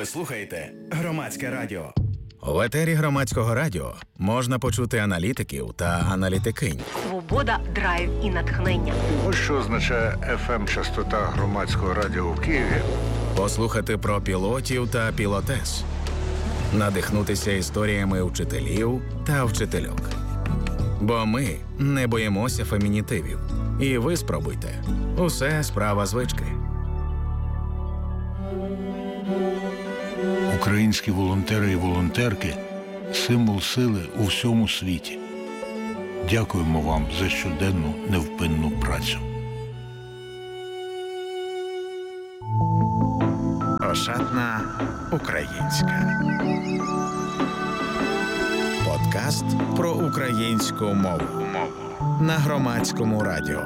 Ви слухаєте Громадське радіо. В етері Громадського радіо можна почути аналітиків та аналітикинь. Свобода, драйв і натхнення. Ось що означає FM-частота Громадського радіо в Києві. Послухати про пілотів та пілотес. Надихнутися історіями вчителів та вчительок. Бо ми не боїмося фемінітивів. І ви спробуйте. Усе справа звички. Українські волонтери і волонтерки – символ сили у всьому світі. Дякуємо вам за щоденну невпинну працю. Ошатна українська. Подкаст про українську мову. На Громадському радіо.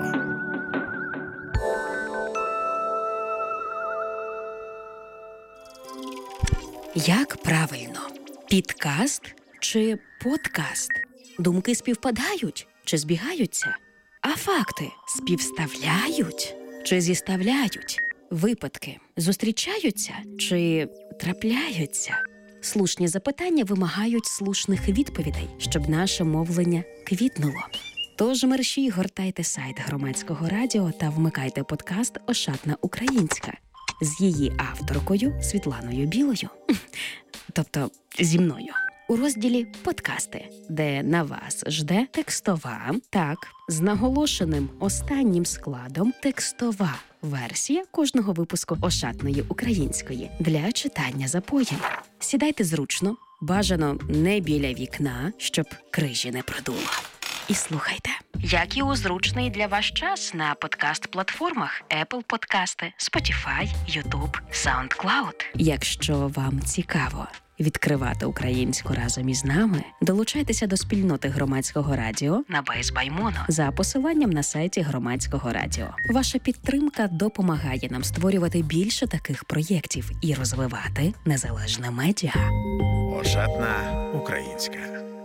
Як правильно? Підкаст чи подкаст? Думки співпадають чи збігаються? А факти співставляють чи зіставляють? Випадки зустрічаються чи трапляються? Слушні запитання вимагають слушних відповідей, щоб наше мовлення квітнуло. Тож мерщій гортайте сайт Громадського радіо та вмикайте подкаст «Ошатна українська» з її авторкою Світланою Білою. Тобто зі мною. У розділі «Подкасти», де на вас жде текстова, так, з наголошеним останнім складом текстова версія кожного випуску «Ошатної української» для читання за поєм. Сідайте зручно, бажано не біля вікна, щоб крижі не продуло. І слухайте. Як і у зручний для вас час на подкаст-платформах Apple Подкасти, Spotify, YouTube, SoundCloud. Якщо вам цікаво відкривати українську разом із нами, долучайтеся до спільноти Громадського радіо на Base by Mono за посиланням на сайті Громадського радіо. Ваша підтримка допомагає нам створювати більше таких проєктів і розвивати незалежне медіа. Ошатна українська.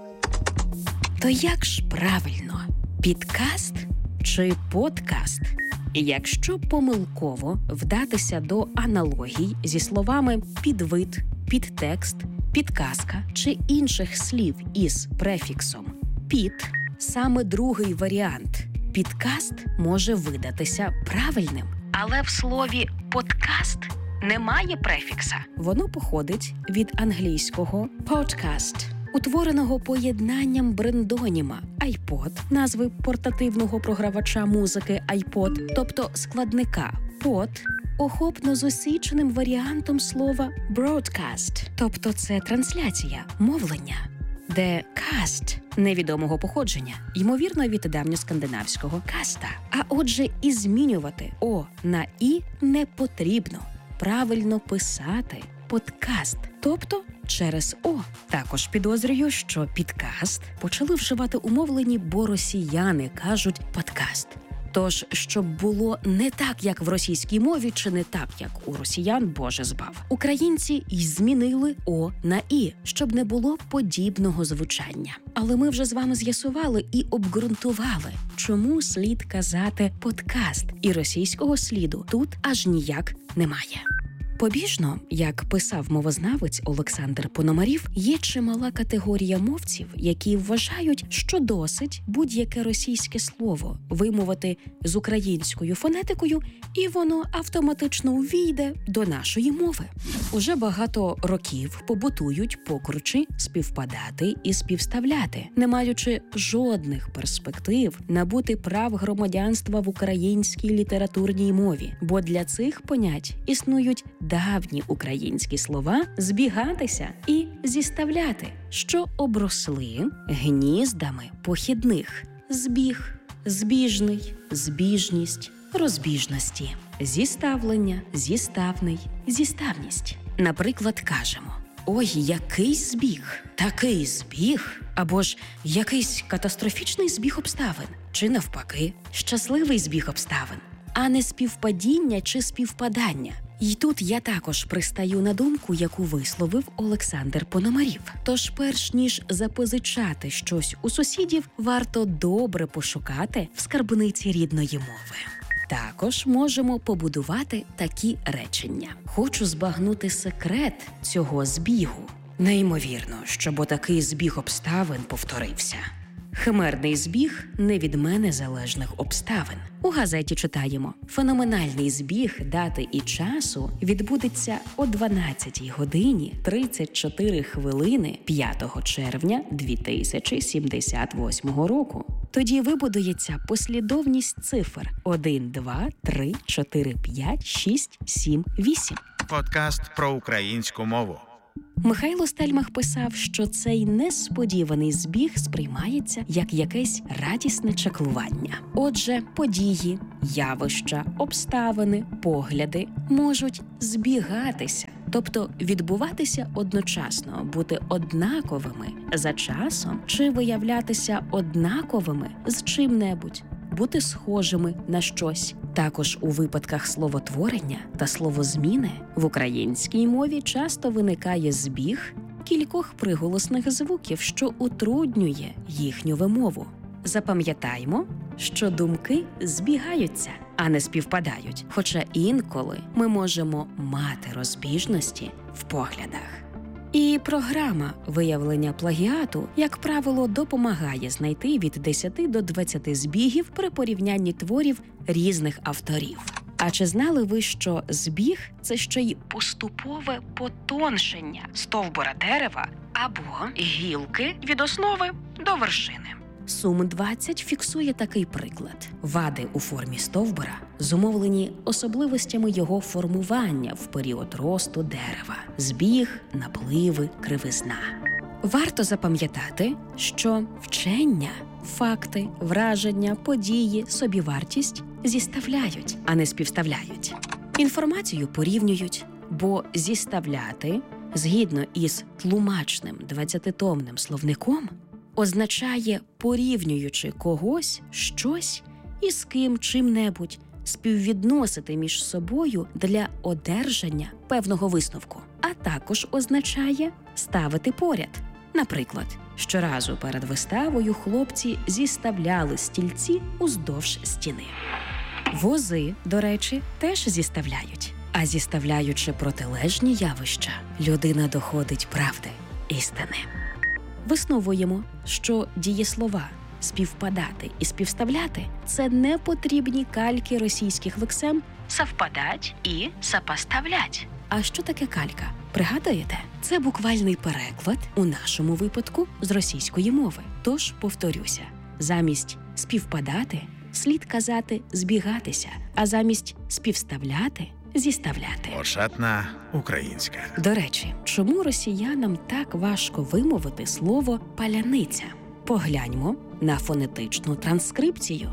То як ж правильно? Підкаст чи подкаст? І якщо помилково вдатися до аналогій зі словами підвид, підтекст, підказка чи інших слів із префіксом «під», саме другий варіант «підкаст» може видатися правильним. Але в слові «подкаст» немає префікса. Воно походить від англійського «podcast», утвореного поєднанням брендоніма iPod, назви портативного програвача музики iPod, тобто складника «под», охопно зосіченим варіантом слова «broadcast», тобто це трансляція, мовлення, де «cast» невідомого походження, ймовірно від давньоскандинавського «каста». А отже, і змінювати «о» на «і» не потрібно. Правильно писати «подкаст», тобто через «о». Також підозрюю, що «підкаст» почали вживати у мовленні, бо росіяни кажуть «подкаст». Тож, щоб було не так, як в російській мові, чи не так, як у росіян, Боже збав. Українці й змінили «о» на «і», щоб не було подібного звучання. Але ми вже з вами з'ясували і обґрунтували, чому слід казати «подкаст», і російського сліду тут аж ніяк немає. Побіжно, як писав мовознавець Олександр Пономарів, є чимала категорія мовців, які вважають, що досить будь-яке російське слово вимовити з українською фонетикою, і воно автоматично увійде до нашої мови. Уже багато років побутують покручі співпадати і співставляти, не маючи жодних перспектив набути прав громадянства в українській літературній мові, бо для цих понять існують давні українські слова «збігатися» і «зіставляти», що обросли гніздами похідних «збіг», «збіжний», «збіжність», «розбіжності», «зіставлення», «зіставний», «зіставність». Наприклад, кажемо «Ой, який збіг, такий збіг», або ж «якийсь катастрофічний збіг обставин», чи навпаки «щасливий збіг обставин», а не співпадіння чи співпадання. І тут я також пристаю на думку, яку висловив Олександр Пономарів. Тож перш ніж запозичати щось у сусідів, варто добре пошукати в скарбниці рідної мови. Також можемо побудувати такі речення. Хочу збагнути секрет цього збігу. Неймовірно, щоб отакий збіг обставин повторився. Химерний збіг не від мене залежних обставин. У газеті читаємо: феноменальний збіг дати і часу відбудеться о 12 годині 34 хвилини 5 червня 2078 року. Тоді вибудується послідовність цифр 1, 2, 3, 4, 5, 6, 7, 8. Подкаст про українську мову. Михайло Стельмах писав, що цей несподіваний збіг сприймається як якесь радісне чаклування. Отже, події, явища, обставини, погляди можуть збігатися, тобто відбуватися одночасно, бути однаковими за часом чи виявлятися однаковими з чим-небудь, бути схожими на щось. Також у випадках словотворення та словозміни в українській мові часто виникає збіг кількох приголосних звуків, що утруднює їхню вимову. Запам'ятаймо, що думки збігаються, а не співпадають, хоча інколи ми можемо мати розбіжності в поглядах. І програма виявлення плагіату, як правило, допомагає знайти від 10 до 20 збігів при порівнянні творів різних авторів. А чи знали ви, що збіг – це ще й поступове потоншення стовбура дерева або гілки від основи до вершини? Сум 20 фіксує такий приклад. Вади у формі стовбура зумовлені особливостями його формування в період росту дерева – збіг, напливи, кривизна. Варто запам'ятати, що вчення, факти, враження, події, собівартість зіставляють, а не співставляють. Інформацію порівнюють, бо зіставляти, згідно із тлумачним 20-томним словником, означає, порівнюючи когось, щось із ким чим-небудь, співвідносити між собою для одержання певного висновку. А також означає ставити поряд. Наприклад, щоразу перед виставою хлопці зіставляли стільці уздовж стіни. Вози, до речі, теж зіставляють. А зіставляючи протилежні явища, людина доходить правди, істини. Висновуємо, що дієслова «співпадати» і «співставляти» – це не потрібні кальки російських лексем «совпадать» і «сопоставлять». А що таке калька? Пригадуєте? Це буквальний переклад, у нашому випадку, з російської мови. Тож, повторюся, замість «співпадати» слід казати «збігатися», а замість «співставляти» – «зіставляти». Ошатна українська. До речі, чому росіянам так важко вимовити слово «паляниця»? Погляньмо на фонетичну транскрипцію.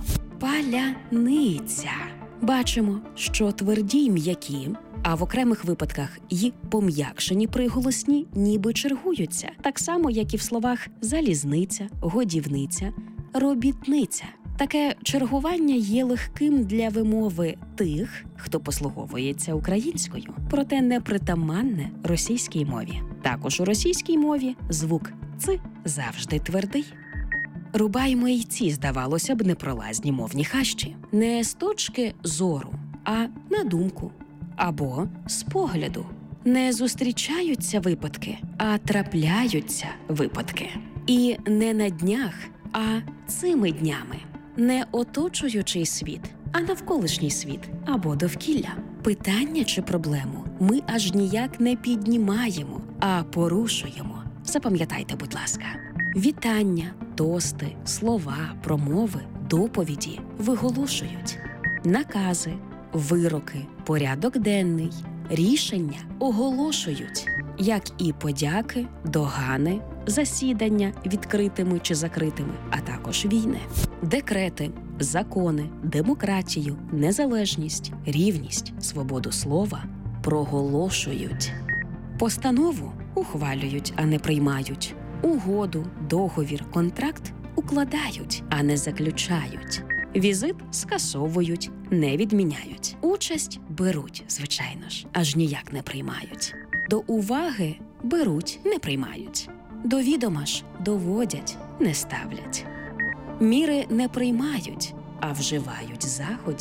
Паляниця. Бачимо, що тверді й м'які, а в окремих випадках й пом'якшені приголосні ніби чергуються, так само, як і в словах залізниця, годівниця, робітниця. Таке чергування є легким для вимови тих, хто послуговується українською, проте непритаманне російській мові. Також у російській мові звук «ц» завжди твердий. Рубаємо й ці, здавалося б, непролазні мовні хащі. Не з точки зору, а на думку. Або з погляду. Не зустрічаються випадки, а трапляються випадки. І не на днях, а цими днями. Не оточуючий світ, а навколишній світ або довкілля. Питання чи проблему ми аж ніяк не піднімаємо, а порушуємо. Запам'ятайте, будь ласка. Вітання, тости, слова, промови, доповіді виголошують. Накази, вироки, порядок денний, рішення оголошують, як і подяки, догани, засідання відкритими чи закритими, а також війни. Декрети, закони, демократію, незалежність, рівність, свободу слова проголошують. Постанову ухвалюють, а не приймають. Угоду, договір, контракт укладають, а не заключають. Візит скасовують, не відміняють. Участь беруть, звичайно ж, аж ніяк не приймають. До уваги беруть, не приймають. До відома ж доводять, не ставлять. Міри не приймають, а вживають заходів.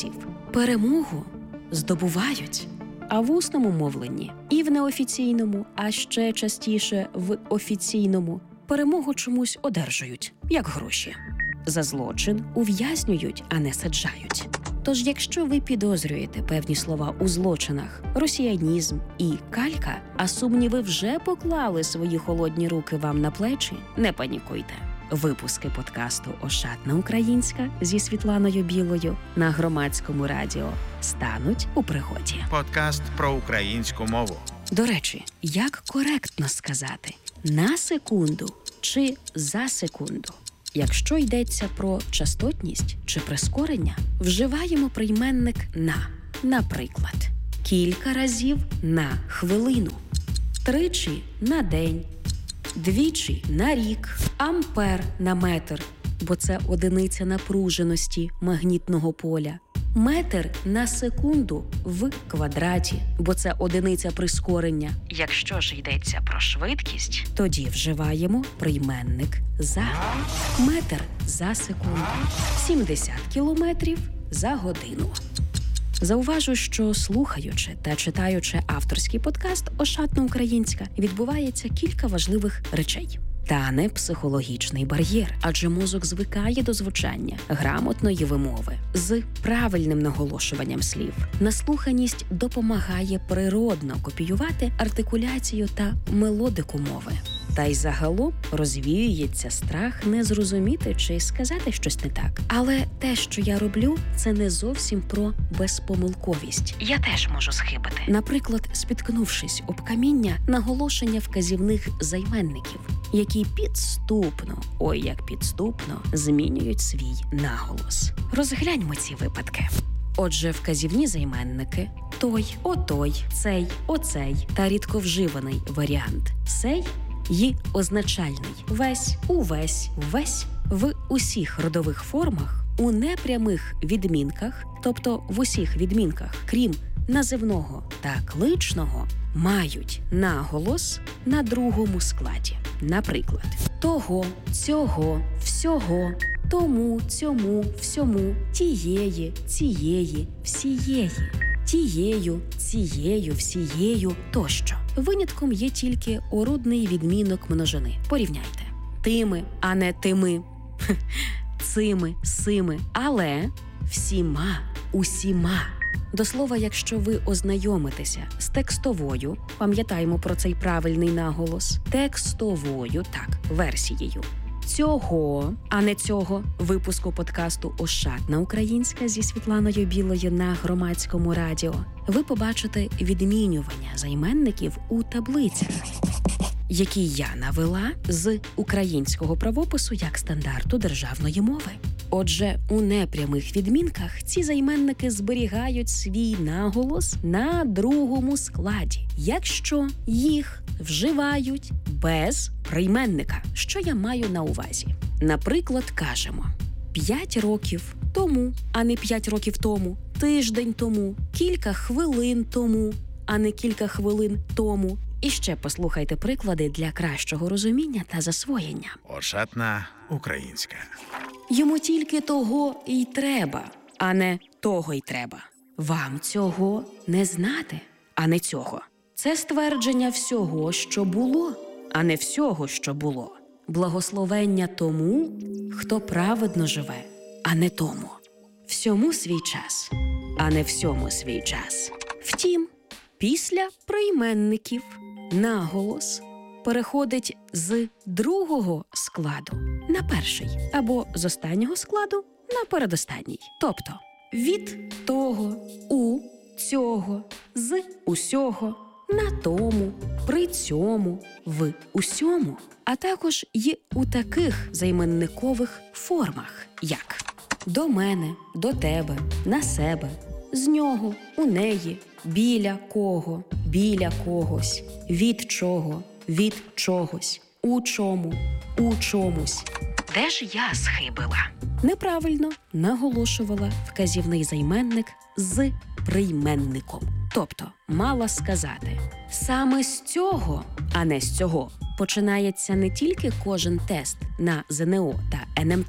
Перемогу здобувають, а в усному мовленні і в неофіційному, а ще частіше в офіційному перемогу чомусь одержують, як гроші. За злочин ув'язнюють, а не саджають. Тож, якщо ви підозрюєте певні слова у злочинах, росіянізм і калька, а сумніви вже поклали свої холодні руки вам на плечі, не панікуйте. Випуски подкасту «Ошатна українська» зі Світланою Білою на Громадському радіо стануть у пригоді. Подкаст про українську мову. До речі, як коректно сказати «на секунду» чи «за секунду»? Якщо йдеться про частотність чи прискорення, вживаємо прийменник «на». Наприклад, кілька разів на хвилину, тричі на день, двічі на рік, ампер на метр, бо це одиниця напруженості магнітного поля, метр на секунду в квадраті, бо це одиниця прискорення. Якщо ж йдеться про швидкість, тоді вживаємо прийменник «за». Метр за секунду, 70 кілометрів за годину. Зауважу, що слухаючи та читаючи авторський подкаст «Ошатна українська» відбувається кілька важливих речей. Тане психологічний бар'єр, адже мозок звикає до звучання грамотної вимови з правильним наголошуванням слів. Наслуханість допомагає природно копіювати артикуляцію та мелодику мови. Та й загалом розвіюється страх не зрозуміти чи сказати щось не так. Але те, що я роблю, це не зовсім про безпомилковість. Я теж можу схибити. Наприклад, спіткнувшись об каміння, наголошення вказівних займенників, які підступно змінюють свій наголос. Розгляньмо ці випадки. Отже, вказівні займенники той, отой, цей, оцей та рідковживаний варіант сей й означальний весь, увесь, весь в усіх родових формах, у непрямих відмінках, тобто в усіх відмінках, крім називного та кличного, мають наголос на другому складі. Наприклад, того, цього, всього, тому, цьому, всьому, тієї, цієї, всієї, тією, цією, всією тощо. Винятком є тільки орудний відмінок множини. Порівняйте. Тими, а не тими. Цими, сими. Але всіма, усіма. До слова, якщо ви ознайомитеся з текстовою, пам'ятаємо про цей правильний наголос, текстовою, версією цього, а не цього, випуску подкасту «Ошатна українська» зі Світланою Білою на Громадському радіо, ви побачите відмінювання займенників у таблицях, які я навела з українського правопису як стандарту державної мови. Отже, у непрямих відмінках ці займенники зберігають свій наголос на другому складі, якщо їх вживають без прийменника. Що я маю на увазі? Наприклад, кажемо 5 років тому, а не 5 років тому, тиждень тому, кілька хвилин тому, а не кілька хвилин тому. І ще послухайте приклади для кращого розуміння та засвоєння. Ошатна українська. Йому тільки того й треба, а не того й треба. Вам цього не знати, а не цього. Це ствердження всього, що було, а не всього, що було. Благословення тому, хто праведно живе, а не тому. Всьому свій час, а не всьому свій час. Втім, після прийменників наголос переходить з другого складу на перший, або з останнього складу на передостанній. Тобто від того, у цього, з усього, на тому, при цьому, в усьому, а також й у таких займенникових формах, як до мене, до тебе, на себе, з нього, у неї, біля кого, біля когось, від чого, від чогось, у чому, у чомусь. Де ж я схибила? Неправильно наголошувала вказівний займенник з прийменником. Тобто мала сказати, саме з цього, а не з цього, починається не тільки кожен тест на ЗНО та НМТ.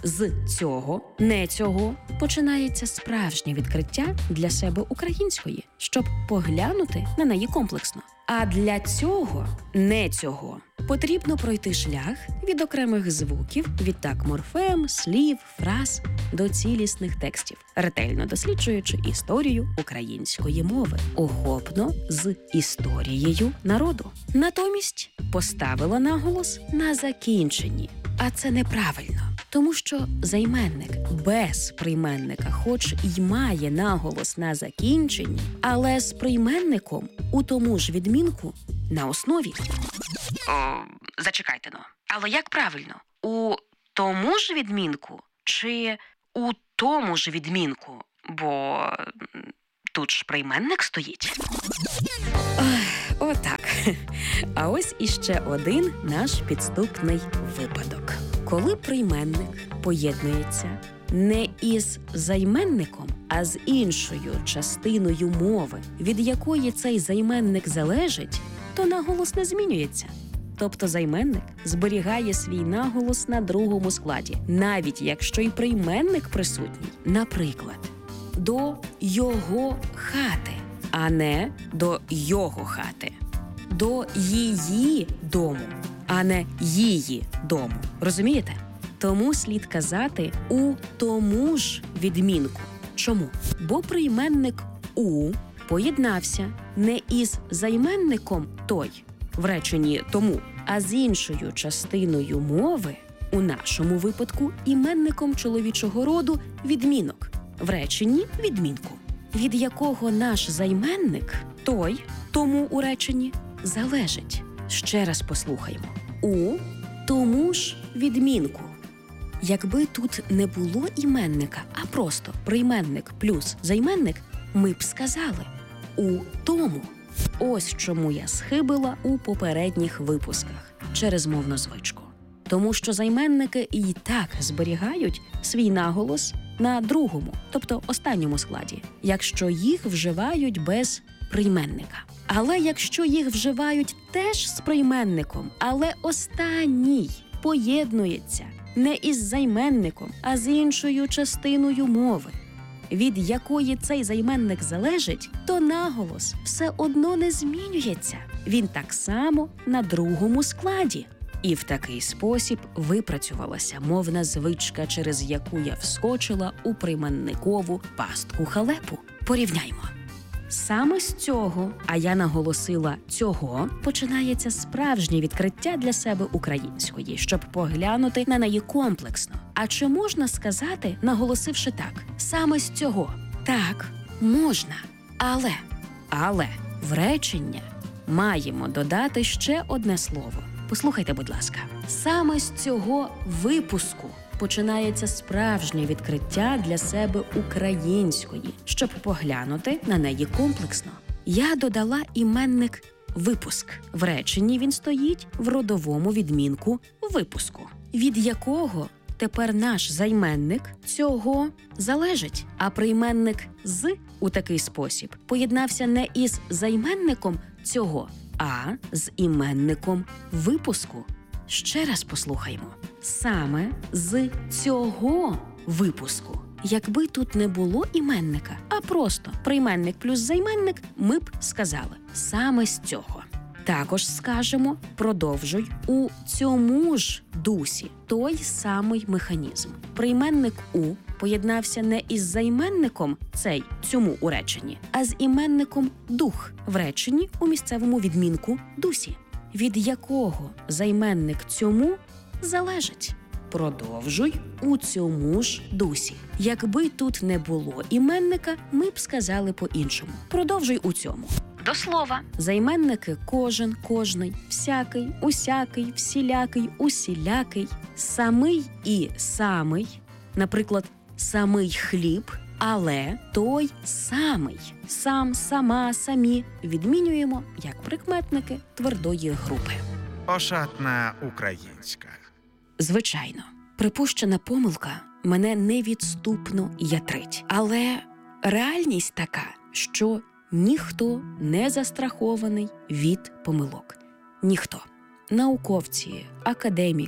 з цього, не цього, починається справжнє відкриття для себе української, щоб поглянути на неї комплексно. А для цього, не цього, потрібно пройти шлях від окремих звуків, відтак морфем, слів, фраз до цілісних текстів, ретельно досліджуючи історію української мови, охопно з історією народу. Натомість поставила наголос на закінченні. А це неправильно, тому що займенник без прийменника хоч й має наголос на закінченні, але з прийменником у тому ж відмінку на основі. Зачекайте-но. Але як правильно? У тому ж відмінку чи у тому ж відмінку? Бо тут ж прийменник стоїть. Отак. А ось іще один наш підступний випадок. Коли прийменник поєднується не із займенником, а з іншою частиною мови, від якої цей займенник залежить, то наголос не змінюється. Тобто займенник зберігає свій наголос на другому складі, навіть якщо й прийменник присутній. Наприклад, до його хати, а не до його хати. До її дому, а не її дому. Розумієте? Тому слід казати у тому ж відмінку. Чому? Бо прийменник «у» поєднався не із займенником «той» в реченні «тому», а з іншою частиною мови, у нашому випадку іменником чоловічого роду «відмінок» в реченні «відмінку», від якого наш займенник «той», «тому» у реченні залежить. Ще раз послухаймо. У тому ж відмінку. Якби тут не було іменника, а просто прийменник плюс займенник, ми б сказали «у тому». Ось чому я схибила у попередніх випусках через мовну звичку. Тому що займенники і так зберігають свій наголос на другому, тобто останньому складі, якщо їх вживають без прийменника. Але якщо їх вживають теж з прийменником, але останній поєднується не із займенником, а з іншою частиною мови, від якої цей займенник залежить, то наголос все одно не змінюється. Він так само на другому складі. І в такий спосіб випрацювалася мовна звичка, через яку я вскочила у прийменникову пастку-халепу. Порівняймо. Саме з цього, а я наголосила цього, починається справжнє відкриття для себе української, щоб поглянути на неї комплексно. А чи можна сказати, наголосивши так, саме з цього? Так, можна. Але в речення маємо додати ще одне слово. Послухайте, будь ласка. Саме з цього випуску починається справжнє відкриття для себе української, щоб поглянути на неї комплексно. Я додала іменник «випуск». В реченні він стоїть в родовому відмінку «випуску», від якого тепер наш займенник цього залежить, а прийменник «з» у такий спосіб поєднався не із займенником цього, а з іменником «випуску». Ще раз послухаймо. Саме з цього випуску. Якби тут не було іменника, а просто прийменник плюс займенник, ми б сказали саме з цього. Також скажемо «продовжуй» у цьому ж дусі, той самий механізм. Прийменник «у» поєднався не із займенником цей, цьому у реченні, а з іменником «дух» в реченні у місцевому відмінку «дусі», від якого займенник цьому залежить. Продовжуй у цьому ж дусі. Якби тут не було іменника, ми б сказали по-іншому. Продовжуй у цьому. До слова, займенники кожен, кожний, всякий, усякий, всілякий, усілякий, самий і самий, наприклад, самий хліб, але той самий, сам, сама, самі відмінюємо як прикметники твердої групи. Ошатна українська. Звичайно, припущена помилка мене невідступно ятрить. Але реальність така, що ніхто не застрахований від помилок. Ніхто. Науковці, академіки,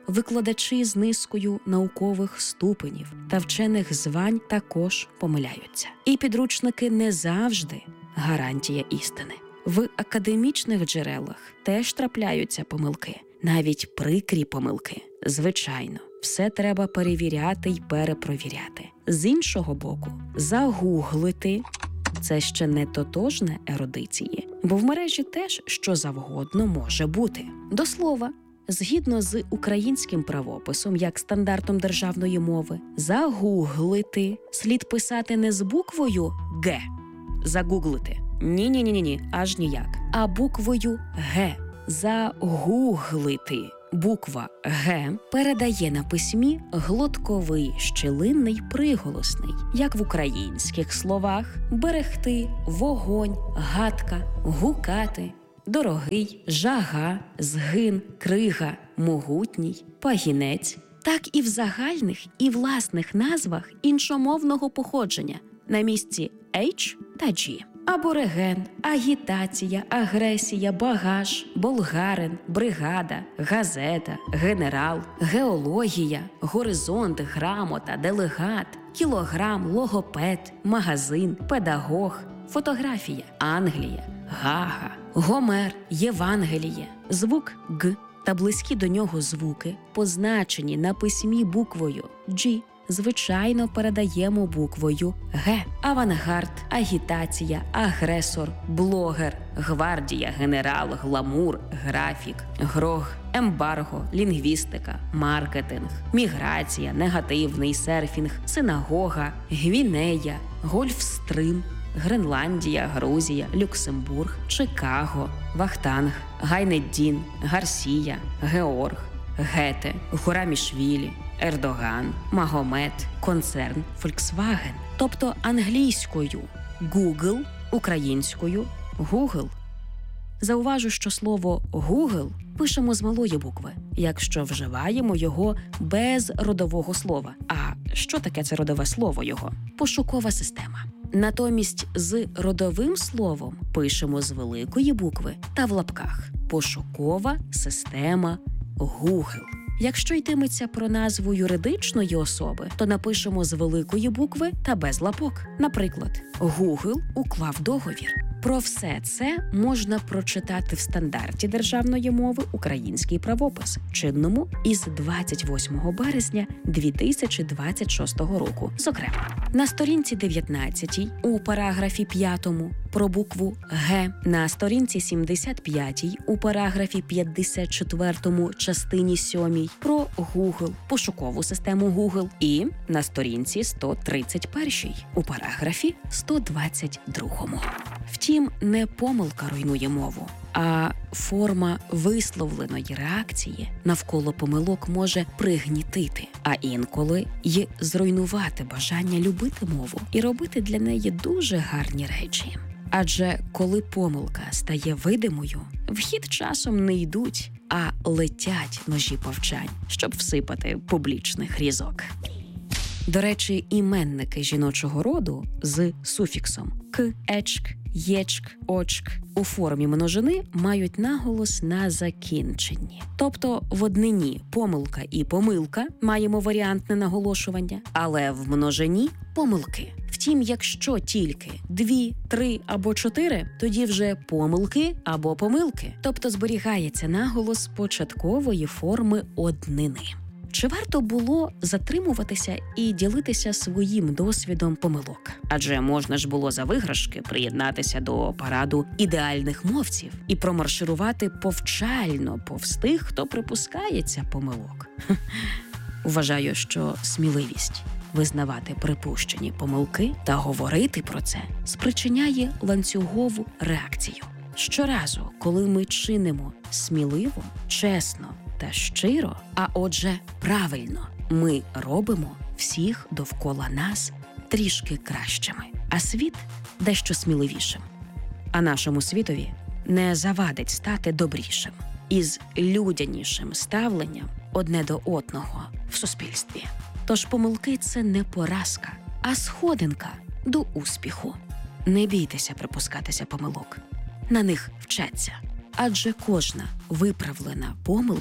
викладачі з низкою наукових ступенів та вчених звань також помиляються. І підручники не завжди гарантія істини. В академічних джерелах теж трапляються помилки, навіть прикрі помилки. Звичайно, все треба перевіряти й перепровіряти. З іншого боку, загуглити – це ще не тотожне ерудиції, бо в мережі теж що завгодно може бути. До слова, згідно з українським правописом, як стандартом державної мови, загуглити слід писати не з буквою «Г» – загуглити. Ні, аж ніяк. А буквою «Г» – загуглити. Буква «Г» передає на письмі глотковий щілинний приголосний, як в українських словах «берегти», «вогонь», «гадка», «гукати», «дорогий», «жага», «згин», «крига», «могутній», «пагінець», так і в загальних і власних назвах іншомовного походження на місці «H» та «G». Абориген, агітація, агресія, багаж, болгарин, бригада, газета, генерал, геологія, горизонт, грамота, делегат, кілограм, логопед, магазин, педагог, фотографія, Англія, Гага, Гомер, Євангеліє, звук «Г» та близькі до нього звуки, позначені на письмі буквою «G», звичайно, передаємо буквою «Г». Авангард, агітація, агресор, блогер, гвардія, генерал, гламур, графік, грог, ембарго, лінгвістика, маркетинг, міграція, негативний, серфінг, синагога, Гвінея, Гольфстрим, Гренландія, Грузія, Люксембург, Чикаго, Вахтанг, Гайнеддін, Гарсія, Георг, Гете, Хурамішвілі, Ердоган, Магомед, концерн Volkswagen. Тобто англійською Google, українською Google. Зауважу, що слово Google пишемо з малої букви, якщо вживаємо його без родового слова. А що таке це родове слово його? Пошукова система. Натомість з родовим словом пишемо з великої букви та в лапках. Пошукова система Google. Якщо йтиметься про назву юридичної особи, то напишемо з великої букви та без лапок. Наприклад, Google уклав договір. Про все це можна прочитати в стандарті державної мови «Український правопис», чинному із 28 березня 2026 року. Зокрема, на сторінці 19 у параграфі 5 про букву «Г», на сторінці 75 у параграфі 54 частині 7 про Google, пошукову систему Google, і на сторінці 131 у параграфі 122. Втім, не помилка руйнує мову, а форма висловленої реакції навколо помилок може пригнітити, а інколи й зруйнувати бажання любити мову і робити для неї дуже гарні речі. Адже коли помилка стає видимою, в хід часом не йдуть, а летять ножі повчань, щоб всипати публічних різок. До речі, іменники жіночого роду з суфіксом «к», «ечк», «єчк», «очк» у формі множини мають наголос на закінченні. Тобто в однині помилка і помилка маємо варіантне наголошування, але в множині – помилки. Втім, якщо тільки 2, 3 або 4, тоді вже помилки або помилки. Тобто зберігається наголос початкової форми однини. Чи варто було затримуватися і ділитися своїм досвідом помилок? Адже можна ж було за виграшки приєднатися до параду ідеальних мовців і промарширувати повчально повз тих, хто припускається помилок. Вважаю, що сміливість визнавати припущені помилки та говорити про це спричиняє ланцюгову реакцію. Щоразу, коли ми чинимо сміливо, чесно та щиро, а отже правильно, ми робимо всіх довкола нас трішки кращими, а світ дещо сміливішим. А нашому світові не завадить стати добрішим, із людянішим ставленням одне до одного в суспільстві. Тож помилки – це не поразка, а сходинка до успіху. Не бійтеся припускатися помилок. На них вчаться. Адже кожна виправлена помилка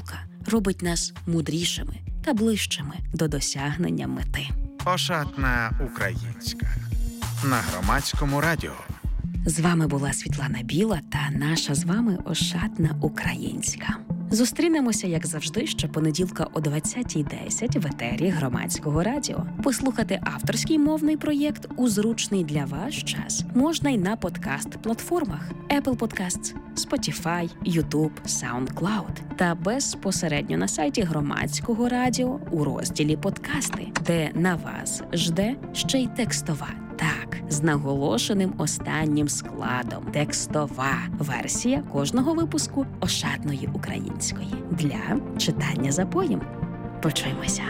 робить нас мудрішими та ближчими до досягнення мети. Ошатна українська. На Громадському радіо. З вами була Світлана Біла та наша з вами Ошатна українська. Зустрінемося, як завжди, щопонеділка о 20:10 в етері Громадського радіо. Послухати авторський мовний проєкт у зручний для вас час можна й на подкаст-платформах Apple Podcasts, Spotify, YouTube, SoundCloud та безпосередньо на сайті Громадського радіо у розділі «Подкасти», де на вас жде ще й текстова. Так, з наголошеним останнім складом. Текстова версія кожного випуску Ошатної української для читання за поєм. Почуємося.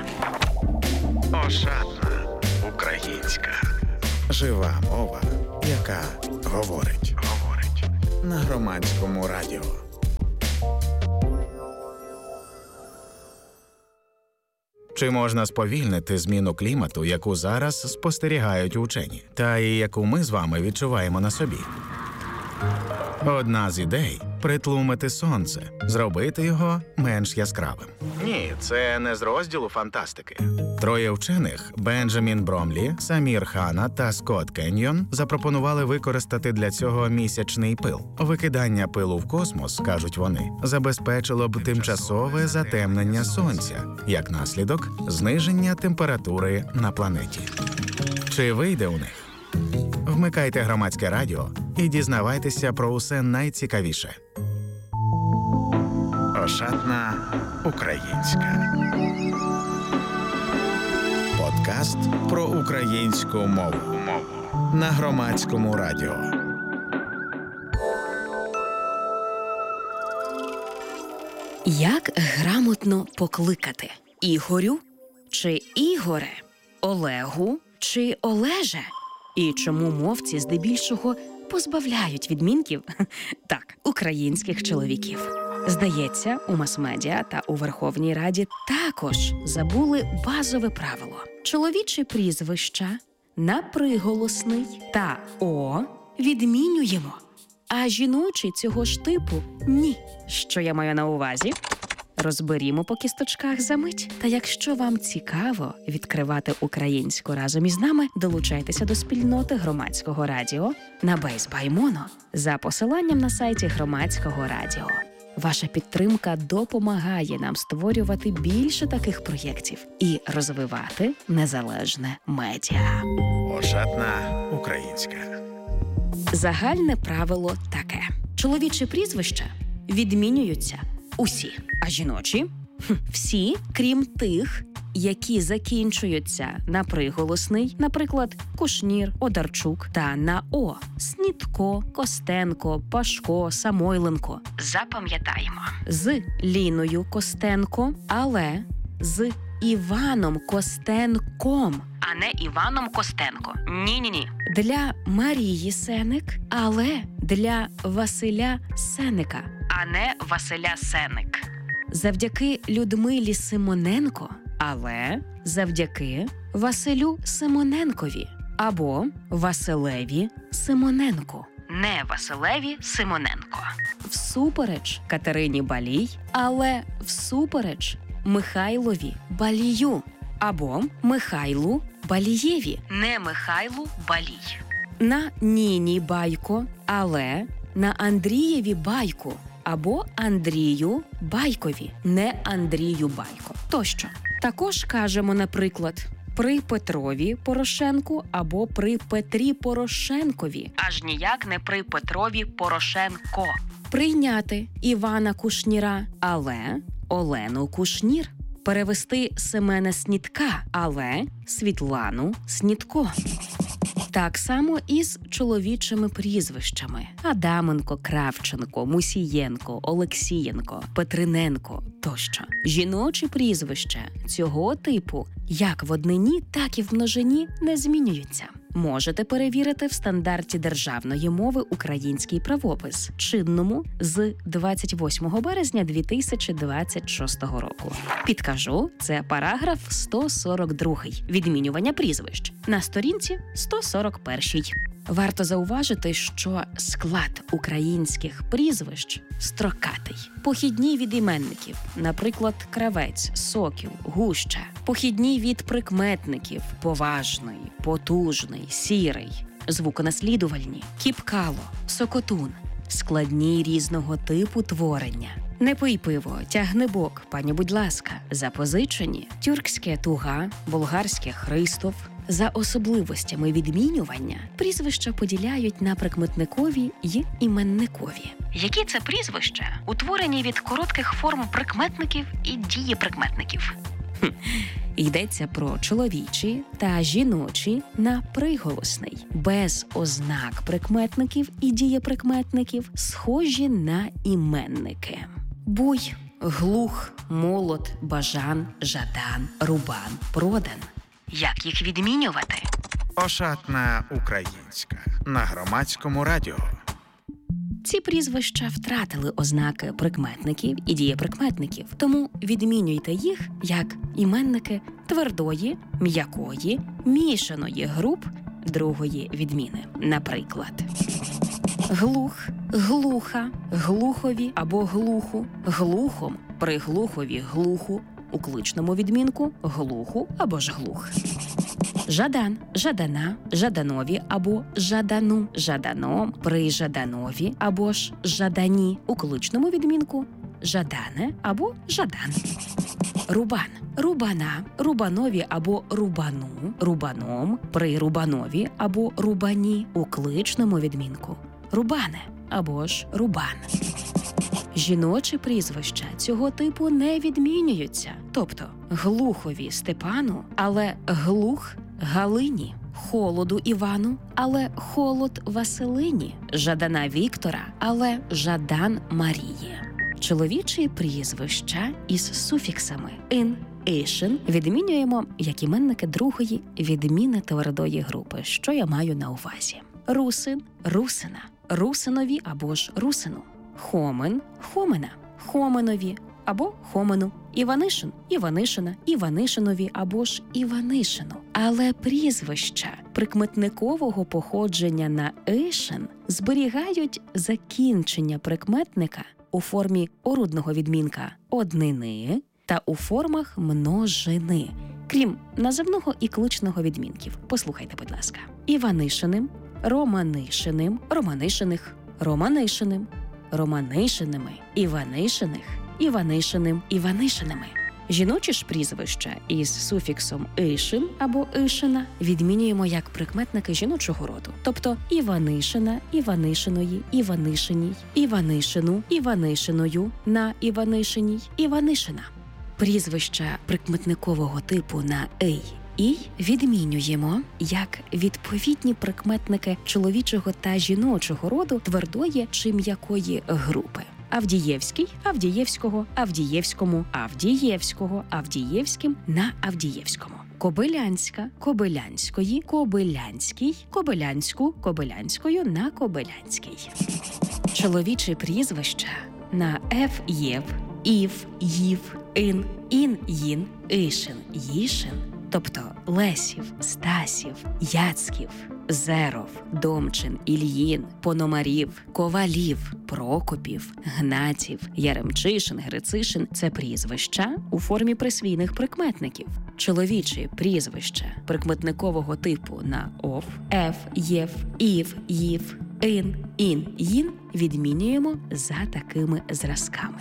Ошатна українська. Жива мова, яка говорить. На Громадському радіо. Чи можна сповільнити зміну клімату, яку зараз спостерігають учені, та і яку ми з вами відчуваємо на собі? Одна з ідей – притлумити сонце, зробити його менш яскравим. Ні, це не з розділу фантастики. Троє вчених – Бенджамін Бромлі, Самір Хана та Скотт Кеньйон – запропонували використати для цього місячний пил. Викидання пилу в космос, кажуть вони, забезпечило б тимчасове затемнення сонця, як наслідок – зниження температури на планеті. Чи вийде у них? Вмикайте Громадське радіо і дізнавайтеся про усе найцікавіше. Ошатна українська. Подкаст про українську мову. На Громадському радіо. Як грамотно покликати? Ігорю чи Ігоре? Олегу чи Олеже? І чому мовці здебільшого позбавляють відмінків, так, українських чоловіків? Здається, у мас-медіа та у Верховній Раді також забули базове правило. Чоловічі прізвища на приголосний та «о» відмінюємо, а жіночі цього ж типу – ні. Що я маю на увазі? Розберімо по кісточках за мить. Та якщо вам цікаво відкривати українську разом із нами, долучайтеся до спільноти Громадського радіо на Base by Mono за посиланням на сайті Громадського радіо. Ваша підтримка допомагає нам створювати більше таких проєктів і розвивати незалежне медіа. Ошатна українська. Загальне правило таке. Чоловічі прізвища відмінюються усі, а жіночі – всі, крім тих, які закінчуються на приголосний, наприклад, Кушнір, Одарчук, та на «о» – Снітко, Костенко, Пашко, Самойленко. Запам'ятаємо. З Ліною Костенко, але з Іваном Костенком, а не Іваном Костенко. Ні-ні-ні. Для Марії Сеник, але для Василя Сеника, а не Василя Сеник. Завдяки Людмилі Симоненко, але завдяки Василю Симоненкові або Василеві Симоненку, не Василеві Симоненко. Всупереч Катерині Балій, але всупереч Михайлові Балію або Михайлу Балієві, не Михайлу Балій. На Ніні Байко, але на Андрієві Байку або Андрію Байкові, не Андрію Байко. Тощо. Також кажемо, наприклад, при Петрові Порошенку або при Петрі Порошенкові. Аж ніяк не при Петрові Порошенко. Прийняти Івана Кушніра, але Олену Кушнір. Перевести Семена Снітка, але Світлану Снітко. Так само і з чоловічими прізвищами: Адаменко, Кравченко, Мусієнко, Олексієнко, Петриненко тощо. Жіночі прізвища цього типу як в однині, так і в множині не змінюються. Можете перевірити в стандарті державної мови «Український правопис», чинному з 28 березня 2026 року. Підкажу, це параграф 142 «Відмінювання прізвищ» на сторінці 141. Варто зауважити, що склад українських прізвищ строкатий. Похідні від іменників, наприклад, Кравець, Сокіл, Гуща. Похідні від прикметників – поважний, потужний, сірий. Звуконаслідувальні – Кіпкало, Сокотун. Складні різного типу творення. Не пий пиво, тягни бок, пані будь ласка. Запозичені – тюркське туга, болгарське Христов. За особливостями відмінювання прізвища поділяють на прикметникові й іменникові. Які це прізвища? Утворені від коротких форм прикметників і дієприкметників. Йдеться про чоловічі та жіночі на приголосний, без ознак прикметників і дієприкметників, схожі на іменники. Буй, глух, молод, бажан, жадан, рубан, продан. Як їх відмінювати? Ошатна українська на Громадському радіо. Ці прізвища втратили ознаки прикметників і дієприкметників, тому відмінюйте їх як іменники твердої, м'якої, мішаної груп другої відміни. Наприклад, глух, глуха, глухові або глуху, глухом, при глухові глуху, у кличному відмінку глуху або ж глух. Жадан, жадана, жаданові або жадану, жаданом, при жаданові або ж жадані, у кличному відмінку жадане або жадан. Рубан, рубана, рубанові або рубану, рубаном, при рубанові або рубані, у кличному відмінку рубане або ж рубан. Жіночі прізвища цього типу не відмінюються, тобто глухові Степану, але глух Галині, холоду Івану, але холод Василині, жадана Віктора, але жадан Марії. Чоловічі прізвища із суфіксами «ин», «ишин» відмінюємо як іменники другої відміни твердої групи, що я маю на увазі. Русин, русина, русинові або ж русину. Хомин, хомина, хоминові або хомину. Іванишин, Іванишина, Іванишинові або ж Іванишину. Але прізвища прикметникового походження на «ишин» зберігають закінчення прикметника у формі орудного відмінка однини та у формах множини, крім називного і кличного відмінків. Послухайте, будь ласка. Іванишиним, Романишиним, Романишиних, Романишиним, Романишиними, Іванишиних, Іванишиним, Іванишиними. Жіночі ж прізвища із суфіксом «ишин» або «ишина» відмінюємо як прикметники жіночого роду, тобто Іванишина, Іванишиної, Іванишиній, Іванишину, Іванишиною, на Іванишиній, Іванишина. Прізвища прикметникового типу на «ей», «ій» відмінюємо як відповідні прикметники чоловічого та жіночого роду твердої чи м'якої групи. Авдієвський, Авдієвського, Авдієвському, Авдієвського, Авдієвським, на Авдієвському. Кобилянська, Кобилянської, Кобилянський, Кобилянську, Кобилянською, на Кобилянський. Чоловічі прізвища на «ев», «єв», «ів», «їв», «ін», «ін», «їн», «ишин», «їшин», тобто Лесів, Стасів, Яцьків, Зеров, Домчин, Ільїн, Пономарів, Ковалів, Прокопів, Гнатів, Яремчишин, Грицишин – це прізвища у формі присвійних прикметників. Чоловічі прізвища прикметникового типу на «ов», «ев», «єв», «ів», «їв», «ін», «ін», «їн» відмінюємо за такими зразками.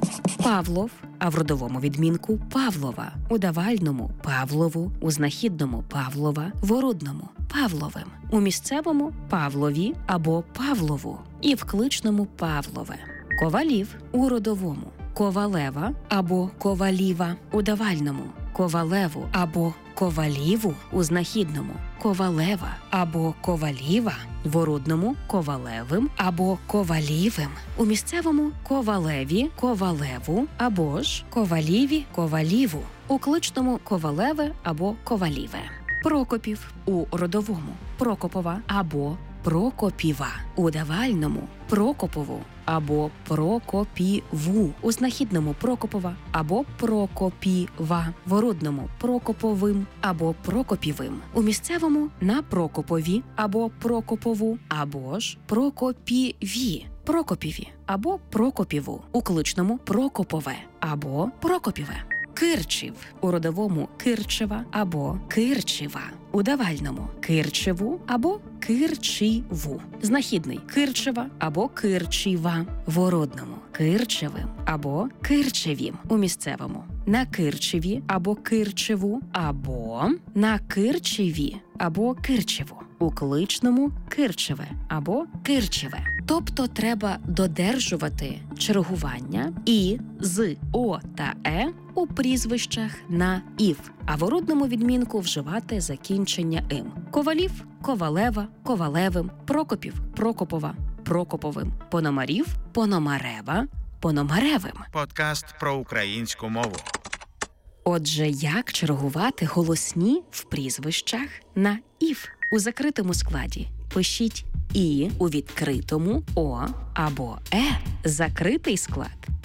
Павлов, а в родовому відмінку Павлова, у давальному Павлову, у знахідному Павлова, в орудному Павловим, у місцевому Павлові або Павлову і в кличному Павлове. Ковалів у родовому Ковалева або Коваліва, у давальному Ковалеву або Коваліву, у знахідному Ковалева або Коваліва, в орудному Ковалевим або Ковалівим, у місцевому Ковалеві, Ковалеву або ж Коваліві, Коваліву, у кличному Ковалеве або Коваліве. Прокопів у родовому Прокопова або Прокопіва, у давальному Прокопову або Прокопіву, у знахідному Прокопова або Прокопіва, в орудному Прокоповим або Прокопівим, у місцевому на Прокопові або Прокопову, або ж Прокопіві, Прокопіві або Прокопіву, у кличному Прокопове або Прокопіве. Кирчів, у родовому Кирчева або Кирчева, у давальному Кирчеву або Кирчіву, знахідний Кирчева або Кирчіва, в орудному Кирчевим або Кирчевім, у місцевому на Кирчеві або Кирчеву, або на Кирчеві або Кирчеву, у кличному Кирчеве або Кирчеве. Тобто треба додержувати чергування і з о та е у прізвищах на ів, а в орудному відмінку вживати закінчення им. Ковалів – Ковалева, Ковалевим, Прокопів – Прокопова, Прокоповим, Пономарів – Пономарева, Пономаревим. Подкаст про українську мову. Отже, як чергувати голосні в прізвищах на ів? У закритому складі пишіть і, у відкритому о або закритий склад